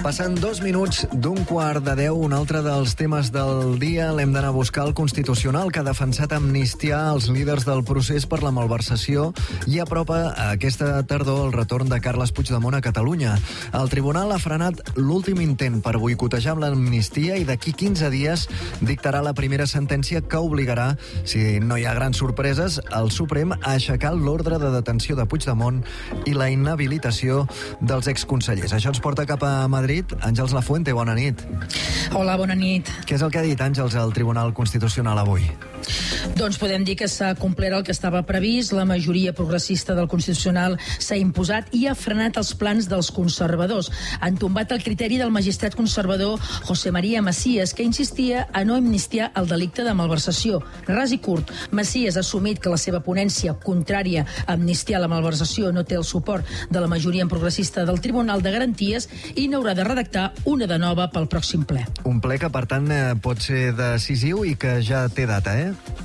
Passen 2 minuts d'un quart de 10. Un altre dels temes del dia l'hem d'anar a buscar al Constitucional, que ha defensat amnistiar els líders del procés per la malversació i apropa aquesta tardor el retorn de Carles Puigdemont a Catalunya. El tribunal ha frenat l'últim intent per boicotejar l'amnistia i d'aquí 15 dies dictarà la primera sentència que obligarà, si no hi ha grans sorpreses, el Suprem a aixecar l'ordre de detenció de Puigdemont i la inhabilitació dels exconsellers. Això ens porta cap a Madrid. Àngels Lafuente, bona nit. Hola, bona nit. Què és el que ha dit, Àngels, al Tribunal Constitucional avui? Doncs podem dir que s'ha complert el que estava previst. La majoria progressista del Constitucional s'ha imposat i ha frenat els plans dels conservadors. Han tombat el criteri del magistrat conservador José María Macías, que insistia a no amnistiar el delicte de malversació. Ras i curt, Macías ha assumit que la seva ponència contrària a amnistiar la malversació no té el suport de la majoria progressista del Tribunal de Garanties i n'haurà de redactar una de nova pel pròxim ple. Un ple que, per tant, pot ser decisiu i que ja té data,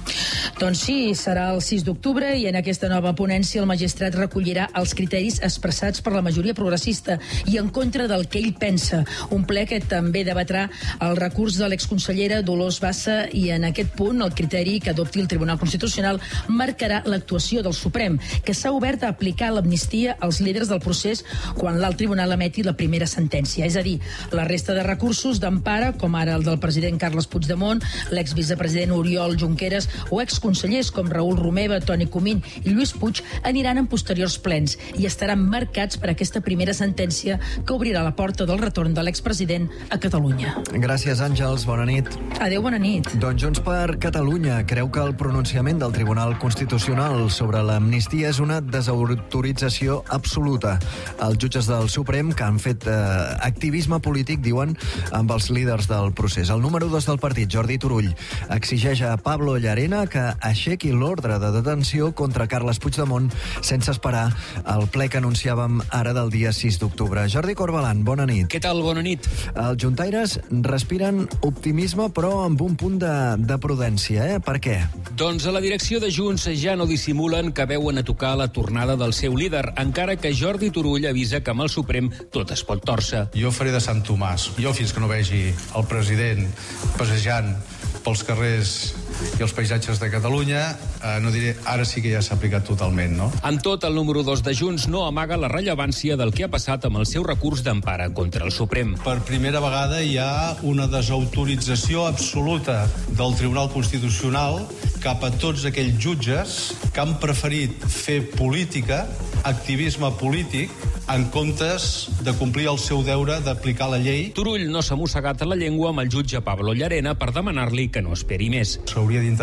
Doncs sí, serà el 6 d'octubre i en aquesta nova ponència el magistrat recollirà els criteris expressats per la majoria progressista i en contra del que ell pensa. Un ple que també debatrà el recurs de l'exconsellera Dolors Bassa i en aquest punt el criteri que adopti el Tribunal Constitucional marcarà l'actuació del Suprem, que s'ha obert a aplicar l'amnistia als líders del procés quan l'alt tribunal emeti la primera sentència. És a dir, la resta de recursos d'empara, com ara el del president Carles Puigdemont, l'exvicepresident Oriol Junqueras o exconsellers com Raül Romeva, Toni Comín i Lluís Puig, aniran en posteriors plens i estaran marcats per aquesta primera sentència que obrirà la porta del retorn de l'expresident a Catalunya. Gràcies, Àngels. Bona nit. Adéu, bona nit. Doncs Junts per Catalunya creu que el pronunciament del Tribunal Constitucional sobre l'amnistia és una desautorització absoluta. Els jutges del Suprem, que han fet activisme polític, diuen, amb els líders del procés. El número 2 del partit, Jordi Turull, exigeix a Pablo Llarena que aixequi l'ordre de detenció contra Carles Puigdemont sense esperar el ple que anunciàvem ara del dia 6 d'octubre. Jordi Corbalan, bona nit. Què tal? Bona nit. Els juntaires respiren optimisme, però amb un punt de prudència, Per què? Doncs a la direcció de Junts ja no dissimulen que veuen a tocar la tornada del seu líder, encara que Jordi Turull avisa que amb el Suprem tot es pot tòrcer. Jo faré de Sant Tomàs. Jo, fins que no vegi el president passejant pels carrers i els paisatges de Catalunya, no diré, ara sí que ja s'ha aplicat totalment, no? Amb tot, el número 2 de Junts no amaga la rellevància del que ha passat amb el seu recurs d'empara contra el Suprem. Per primera vegada hi ha una desautorització absoluta del Tribunal Constitucional cap a tots aquells jutges que han preferit fer política, activisme polític, en comptes de complir el seu deure d'aplicar la llei. Turull no s'ha mossegat a la llengua amb el jutge Pablo Llarena per demanar-li que no esperi més. S'hauria d'intentar